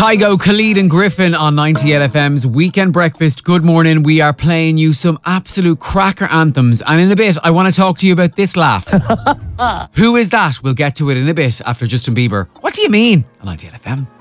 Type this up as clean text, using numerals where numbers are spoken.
Kygo, Khalid and Griffin on 98 FM's Weekend Breakfast. Good morning. We are playing you some absolute cracker anthems. And in a bit, I want to talk to you about this laugh. Who is that? We'll get to it in a bit after Justin Bieber. What do you mean? On 98 FM.